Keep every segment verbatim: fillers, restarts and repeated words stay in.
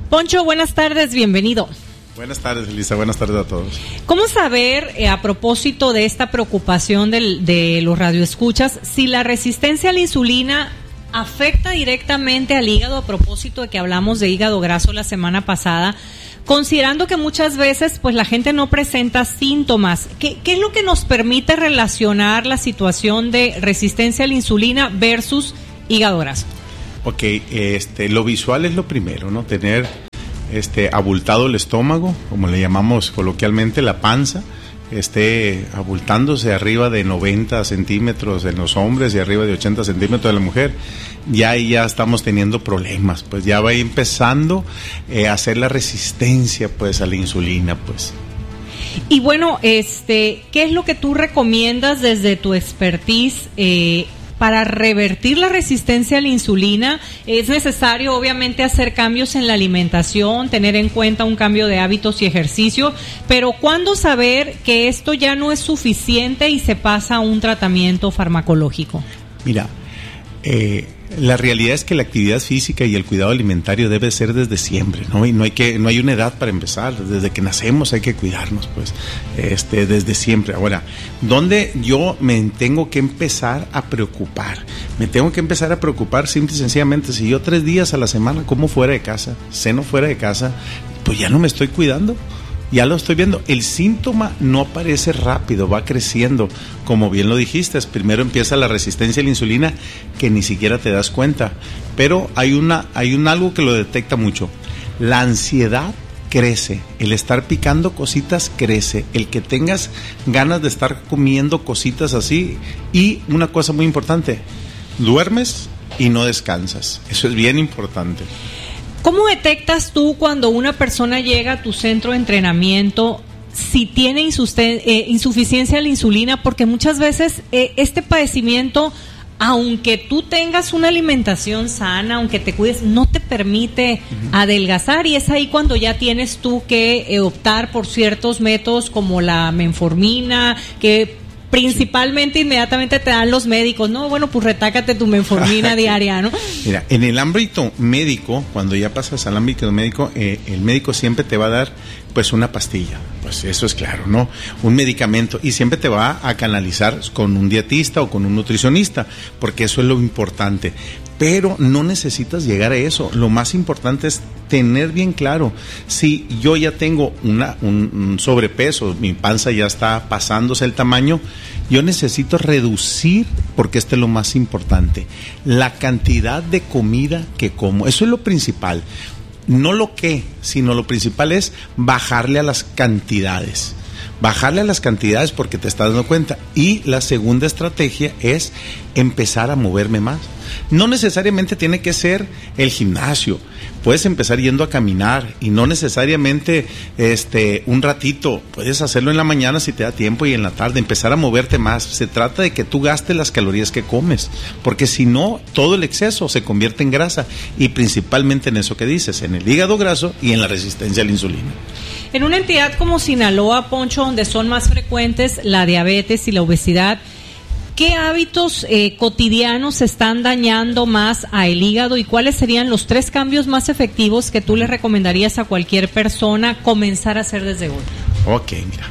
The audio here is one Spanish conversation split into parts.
Poncho, buenas tardes, bienvenido. Buenas tardes, Elisa, buenas tardes a todos. ¿Cómo saber, eh, a propósito de esta preocupación del, de los radioescuchas, si la resistencia a la insulina afecta directamente al hígado, a propósito de que hablamos de hígado graso la semana pasada, considerando que muchas veces pues la gente no presenta síntomas? ¿Qué, qué es lo que nos permite relacionar la situación de resistencia a la insulina versus hígado graso? Ok, este, lo visual es lo primero, ¿no? Tener este, abultado el estómago, como le llamamos coloquialmente, la panza, esté abultándose arriba de noventa centímetros en los hombres y arriba de ochenta centímetros de la mujer. Ya ahí ya estamos teniendo problemas, pues ya va empezando eh, a hacer la resistencia pues a la insulina, pues. Y bueno, este, ¿qué es lo que tú recomiendas desde tu expertise eh, para revertir la resistencia a la insulina? Es necesario obviamente hacer cambios en la alimentación, tener en cuenta un cambio de hábitos y ejercicio, pero ¿cuándo saber que esto ya no es suficiente y se pasa a un tratamiento farmacológico? Mira, eh, la realidad es que la actividad física y el cuidado alimentario debe ser desde siempre, ¿no? Y no hay que, no hay una edad para empezar. Desde que nacemos hay que cuidarnos, pues, este, desde siempre. Ahora, ¿dónde yo me tengo que empezar a preocupar? Me tengo que empezar a preocupar simple y sencillamente si yo tres días a la semana como fuera de casa, ceno fuera de casa, pues ya no me estoy cuidando. Ya lo estoy viendo. El síntoma no aparece rápido, va creciendo. Como bien lo dijiste, primero empieza la resistencia a la insulina que ni siquiera te das cuenta. Pero hay una, hay un algo que lo detecta mucho. La ansiedad crece, el estar picando cositas crece, el que tengas ganas de estar comiendo cositas así. Y una cosa muy importante, duermes y no descansas. Eso es bien importante. ¿Cómo detectas tú cuando una persona llega a tu centro de entrenamiento si tiene insusten- eh, insuficiencia de la insulina? Porque muchas veces eh, este padecimiento, aunque tú tengas una alimentación sana, aunque te cuides, no te permite uh-huh. adelgazar, y es ahí cuando ya tienes tú que eh, optar por ciertos métodos como la metformina, que principalmente sí. inmediatamente te dan los médicos, no, bueno, pues retácate tu metformina diaria, ¿no? Mira, en el ámbito médico, cuando ya pasas al ámbito médico, eh, el médico siempre te va a dar pues una pastilla, pues eso es claro, ¿no? Un medicamento, y siempre te va a canalizar con un dietista o con un nutricionista, porque eso es lo importante. Pero no necesitas llegar a eso. Lo más importante es tener bien claro, si yo ya tengo una, un, un sobrepeso, mi panza ya está pasándose el tamaño, yo necesito reducir, porque este es lo más importante, la cantidad de comida que como. Eso es lo principal. No lo que, sino lo principal es bajarle a las cantidades. Bajarle a las cantidades porque te estás dando cuenta. Y la segunda estrategia es empezar a moverme más. No necesariamente tiene que ser el gimnasio. Puedes empezar yendo a caminar y no necesariamente este un ratito. Puedes hacerlo en la mañana si te da tiempo y en la tarde. Empezar a moverte más. Se trata de que tú gastes las calorías que comes. Porque si no, todo el exceso se convierte en grasa. Y principalmente en eso que dices, en el hígado graso y en la resistencia a la insulina. En una entidad como Sinaloa, Poncho, donde son más frecuentes la diabetes y la obesidad, ¿qué hábitos eh, cotidianos están dañando más al hígado y cuáles serían los tres cambios más efectivos que tú le recomendarías a cualquier persona comenzar a hacer desde hoy? Ok, mira,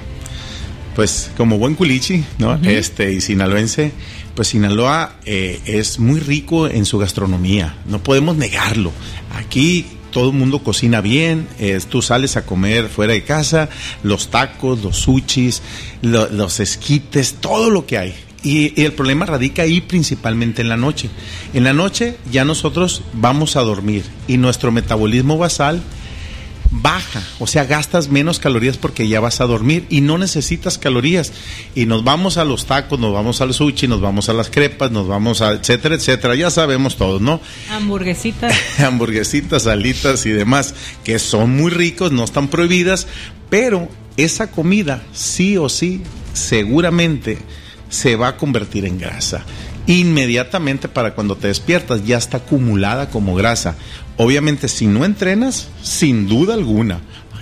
pues como buen culichi, ¿no? Uh-huh. Este y sinaloense, pues Sinaloa eh, es muy rico en su gastronomía, no podemos negarlo. Aquí todo el mundo cocina bien, eh, tú sales a comer fuera de casa, los tacos, los sushis, lo, los esquites, todo lo que hay. Y, y el problema radica ahí principalmente en la noche. En la noche ya nosotros vamos a dormir y nuestro metabolismo basal baja, o sea, gastas menos calorías porque ya vas a dormir y no necesitas calorías. Y nos vamos a los tacos, nos vamos al sushi, nos vamos a las crepas, nos vamos a etcétera, etcétera, ya sabemos todos, ¿no? Hamburguesitas. Hamburguesitas, alitas y demás, que son muy ricos, no están prohibidas, pero esa comida sí o sí, seguramente se va a convertir en grasa. Inmediatamente para cuando te despiertas ya está acumulada como grasa. Obviamente si no entrenas, sin duda alguna,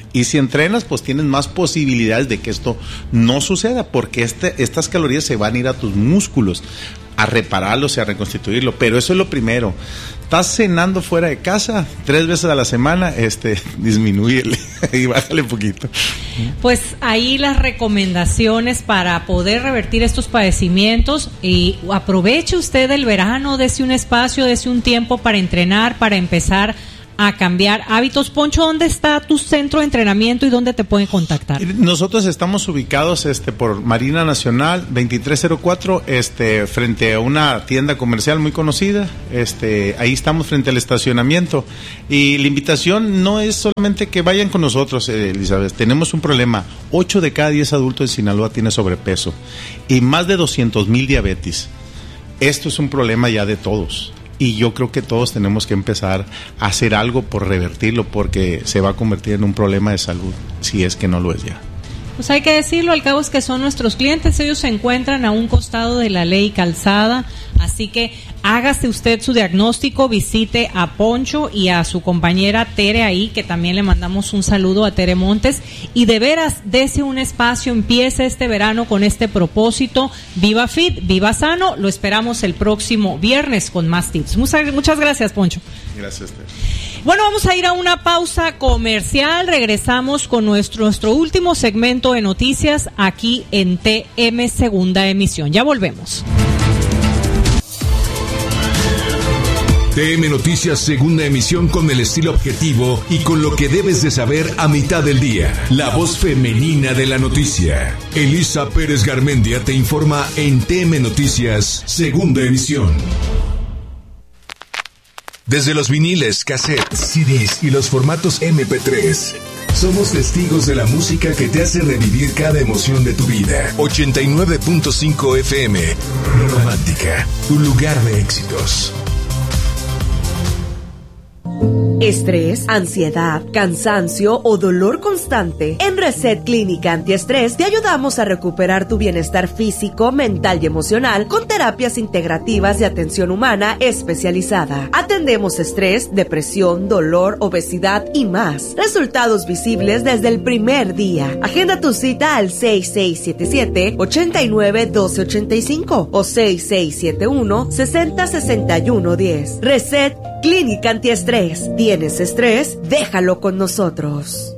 Y si entrenas, pues tienes más posibilidades de que esto no suceda, porque este, estas calorías se van a ir a tus músculos, a repararlos y a reconstituirlo. Pero eso es lo primero. Estás cenando fuera de casa tres veces a la semana, este, disminúyele y bájale un poquito. Pues ahí las recomendaciones para poder revertir estos padecimientos. Y aproveche usted el verano, dése un espacio, dése un tiempo para entrenar, para empezar a cambiar hábitos. Poncho, ¿dónde está tu centro de entrenamiento y dónde te pueden contactar? Nosotros estamos ubicados este por Marina Nacional veintitrés cero cuatro, este frente a una tienda comercial muy conocida. Este, ahí estamos frente al estacionamiento. Y la invitación no es solamente que vayan con nosotros, eh, Elizabeth. Tenemos un problema. ocho de cada diez adultos de Sinaloa tiene sobrepeso y más de doscientos mil diabetes. Esto es un problema ya de todos. Y yo creo que todos tenemos que empezar a hacer algo por revertirlo, porque se va a convertir en un problema de salud, si es que no lo es ya. Pues hay que decirlo, al cabo es que son nuestros clientes, ellos se encuentran a un costado de la Ley Calzada, así que hágase usted su diagnóstico, visite a Poncho y a su compañera Tere ahí, que también le mandamos un saludo a Tere Montes, y de veras, dese un espacio, empiece este verano con este propósito, viva fit, viva sano, lo esperamos el próximo viernes con más tips. Muchas, muchas gracias, Poncho. Gracias, Tere. Bueno, vamos a ir a una pausa comercial. Regresamos con nuestro, nuestro último segmento de noticias aquí en T M Segunda Emisión. Ya volvemos. T M Noticias Segunda Emisión, con el estilo objetivo y con lo que debes de saber a mitad del día. La voz femenina de la noticia. Elisa Pérez Garmendia te informa en T M Noticias Segunda Emisión. Desde los viniles, cassettes, C Ds y los formatos eme pe tres, somos testigos de la música que te hace revivir cada emoción de tu vida. ochenta y nueve punto cinco F M, Romántica, tu lugar de éxitos. Estrés, ansiedad, cansancio o dolor constante. En Reset Clínica Antiestrés te ayudamos a recuperar tu bienestar físico, mental y emocional con terapias integrativas de atención humana especializada. Atendemos estrés, depresión, dolor, obesidad y más. Resultados visibles desde el primer día. Agenda tu cita al seis seis siete siete, ocho nueve uno dos ocho cinco o seis seis siete uno, seis cero seis uno uno cero. Reset Clínica Antiestrés. ¿Tienes estrés? Déjalo con nosotros.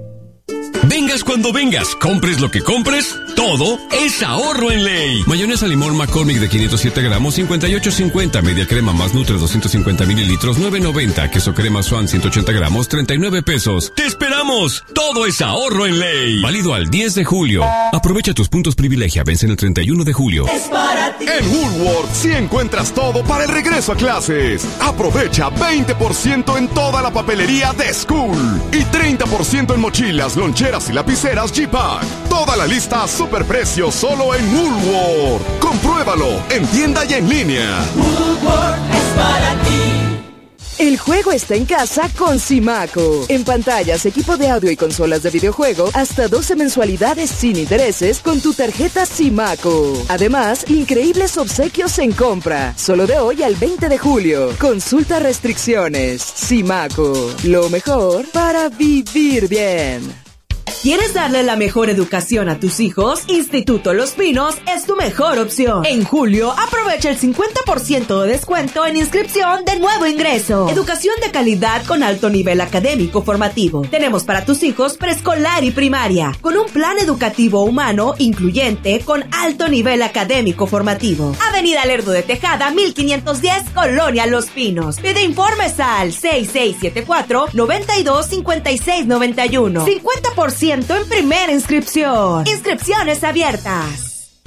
Vengas cuando vengas, compres lo que compres, todo es ahorro en ley. Mayonesa limón McCormick de quinientos siete gramos, cincuenta y ocho cincuenta. Media crema más Nutre doscientos cincuenta mililitros, nueve noventa. Queso crema Swan ciento ochenta gramos, treinta y nueve pesos. ¡Te esperamos! Todo es ahorro en ley. Válido al diez de julio. Aprovecha tus puntos privilegia, vencen el treinta y uno de julio. Es para ti. En Woolworth sí encuentras todo para el regreso a clases. Aprovecha veinte por ciento en toda la papelería de School y treinta por ciento en mochilas, loncheras y lapiceras G-Pack. Toda la lista a superprecio solo en Woolworth. Compruébalo en tienda y en línea. Woolworth es para ti. El juego está en casa con Simaco. En pantallas, equipo de audio y consolas de videojuego, hasta doce mensualidades sin intereses con tu tarjeta Simaco. Además, increíbles obsequios en compra. Solo de hoy al veinte de julio. Consulta restricciones. Simaco. Lo mejor para vivir bien. ¿Quieres darle la mejor educación a tus hijos? Instituto Los Pinos es tu mejor opción. En julio, aprovecha el cincuenta por ciento de descuento en inscripción de nuevo ingreso. Educación de calidad con alto nivel académico formativo. Tenemos para tus hijos preescolar y primaria, con un plan educativo humano incluyente con alto nivel académico formativo. Avenida Lerdo de Tejada, mil quinientos diez, Colonia Los Pinos. Pide informes al seis seis siete cuatro, nueve dos, cinco seis nueve uno. cincuenta por ciento en primera inscripción. Inscripciones abiertas.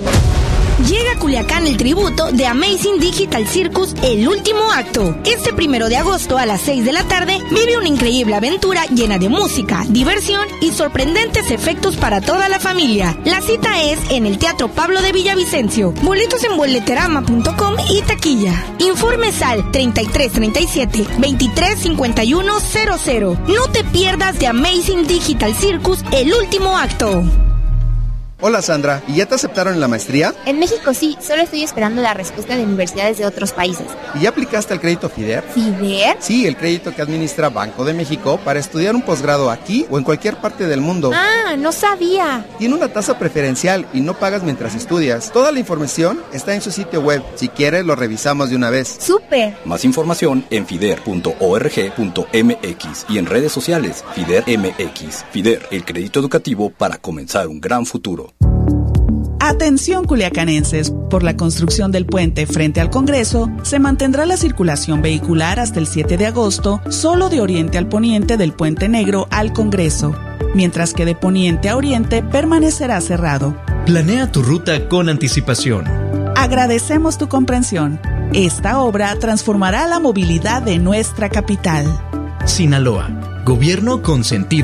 Llega a Culiacán el tributo de Amazing Digital Circus, el último acto. Este primero de agosto a las seis de la tarde vive una increíble aventura llena de música, diversión y sorprendentes efectos para toda la familia. La cita es en el Teatro Pablo de Villavicencio. Boletos en boleterama punto com y taquilla. Informes al treinta y tres treinta y siete, veintitrés cincuenta y uno cero cero. No te pierdas de Amazing Digital Circus, el último acto. Hola Sandra, ¿y ya te aceptaron en la maestría? En México sí, solo estoy esperando la respuesta de universidades de otros países. ¿Y ya aplicaste al crédito FIDER? ¿FIDER? Sí, el crédito que administra Banco de México para estudiar un posgrado aquí o en cualquier parte del mundo. Ah, no sabía. Tiene una tasa preferencial y no pagas mientras estudias. Toda la información está en su sitio web. Si quieres, lo revisamos de una vez. ¡Súper! Más información en fider punto org punto m x y en redes sociales FIDER M X. FIDER, el crédito educativo para comenzar un gran futuro. Atención culiacanenses, por la construcción del puente frente al Congreso, se mantendrá la circulación vehicular hasta el siete de agosto, solo de oriente al poniente del Puente Negro al Congreso, mientras que de poniente a oriente permanecerá cerrado. Planea tu ruta con anticipación. Agradecemos tu comprensión. Esta obra transformará la movilidad de nuestra capital. Sinaloa, gobierno con sentido